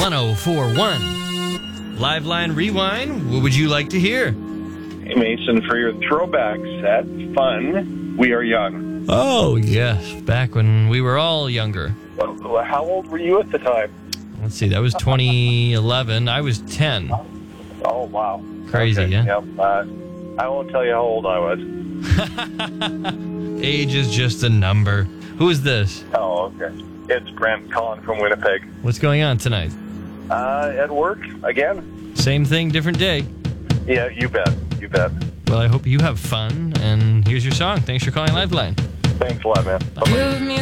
1041. Liveline Rewind, what would you like to hear? Hey, Mason, for your throwback set, fun, We Are Young. Oh, yes, back when we were all younger. Well, how old were you at the time? Let's see, that was 2011. I was 10. Oh, wow. Crazy, okay. yeah? Yep. I won't tell you how old I was. Age is just a number. Who is this? Oh, okay. It's Brent calling from Winnipeg. What's going on tonight? At work, again? Same thing, different day. Yeah, you bet. You bet. Well, I hope you have fun, and here's your song. Thanks for calling Liveline. Thanks a lot, man. Bye-bye. Give me